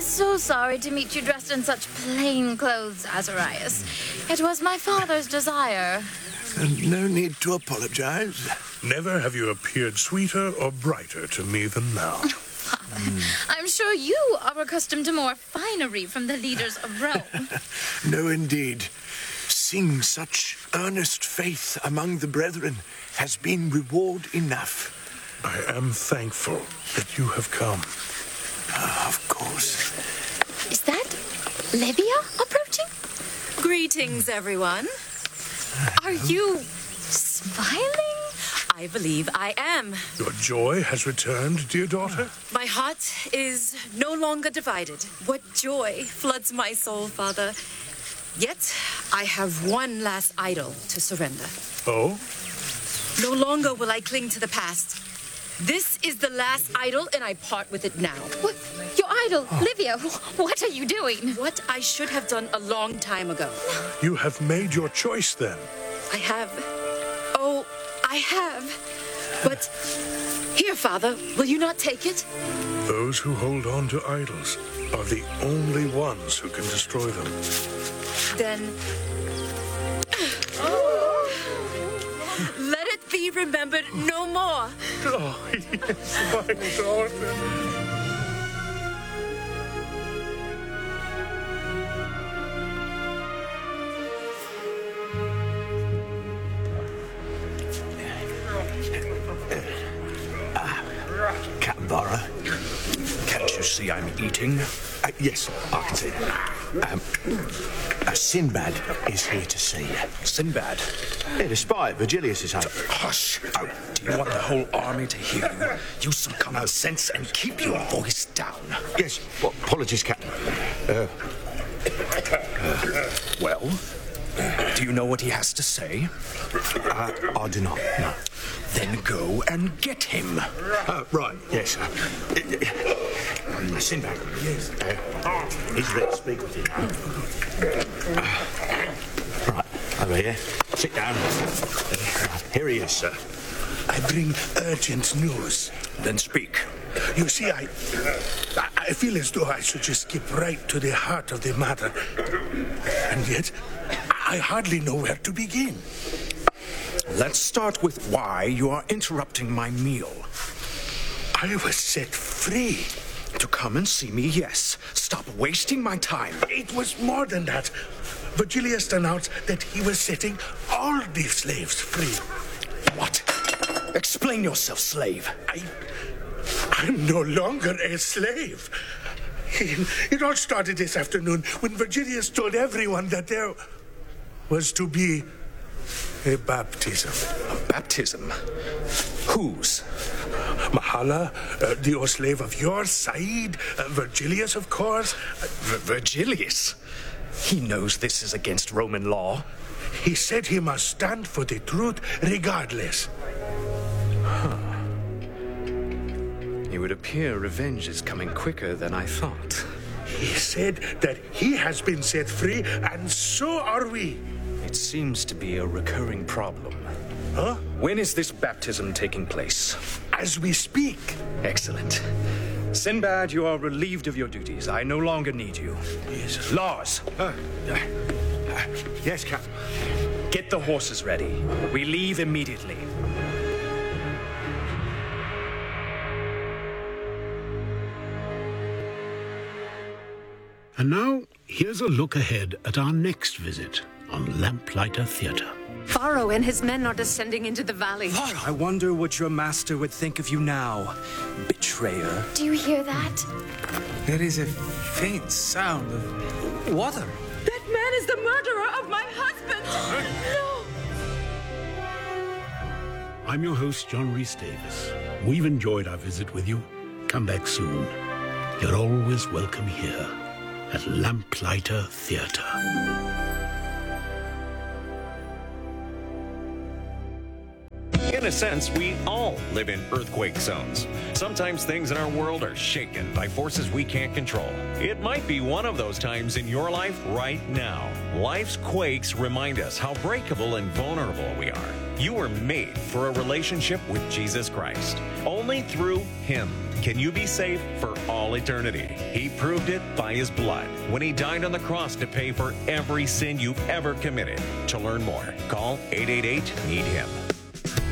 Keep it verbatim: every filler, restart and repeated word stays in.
so sorry to meet you dressed in such plain clothes, Azarias. It was my father's desire. And no need to apologize. Never have you appeared sweeter or brighter to me than now. Father, mm. I'm sure you are accustomed to more finery from the leaders of Rome. No, indeed. Seeing such earnest faith among the brethren has been reward enough. I am thankful that you have come. Uh, of course. Is that Livia approaching? Greetings, everyone. Are you smiling? I believe I am. Your joy has returned, dear daughter? My heart is no longer divided. What joy floods my soul, Father. Yet, I have one last idol to surrender. Oh? No longer will I cling to the past. This is the last idol, and I part with it now. What? Your idol, oh. Livia, what are you doing? What I should have done a long time ago. You have made your choice, then? I have. Oh, I have. But here, Father, will you not take it? Those who hold on to idols are the only ones who can destroy them. Then... Oh. Let it be remembered no more. Oh, yes, my daughter. Captain Barrow. Can't you see I'm eating? Uh, yes, I can see that. Um, uh, Sinbad is here to see you. Sinbad? Yeah, the spy at Virgilius' home. Hush! Oh, do you want the whole army to hear you? Use some common sense and keep your voice down. Yes, well, apologies, Captain. Uh, uh, well, do you know what he has to say? Uh, I do not, no. Then go and get him. Uh, right, yes. Uh, uh, Sinbad. Yes. Uh, he's ready to speak with you. Uh, right, over here. Sit down. Uh, here he is, sir. I bring urgent news. Then speak. You see, I, I feel as though I should just skip right to the heart of the matter. And yet, I hardly know where to begin. Let's start with why you are interrupting my meal. I was set free. To come and see me, yes. Stop wasting my time. It was more than that. Virgilius announced that he was setting all the slaves free. What? Explain yourself, slave. I... I'm no longer a slave. It, it all started this afternoon when Virgilius told everyone that there was to be a baptism. A baptism? Whose? Mahala, uh, the old slave of yours, Said, uh, Virgilius, of course. Uh, v- Virgilius? He knows this is against Roman law. He said he must stand for the truth regardless. Huh. It would appear revenge is coming quicker than I thought. He said that he has been set free, and so are we. It seems to be a recurring problem. Huh? When is this baptism taking place? As we speak. Excellent. Sinbad, you are relieved of your duties. I no longer need you. Yes. Lars. Uh, uh, uh, yes, Captain. Get the horses ready. We leave immediately. And now, here's a look ahead at our next visit on Lamplighter Theatre. Varro and his men are descending into the valley. I wonder what your master would think of you now, betrayer. Do you hear that? There is a faint sound of water. That man is the murderer of my husband! No! I'm your host, John Rhys Davis. We've enjoyed our visit with you. Come back soon. You're always welcome here at Lamplighter Theatre. In a sense, we all live in earthquake zones. Sometimes things in our world are shaken by forces we can't control. It might be one of those times in your life right now. Life's quakes remind us how breakable and vulnerable we are. You were made for a relationship with Jesus Christ. Only through Him can you be saved for all eternity. He proved it by His blood when He died on the cross to pay for every sin you've ever committed. To learn more, call eight eight eight, need him.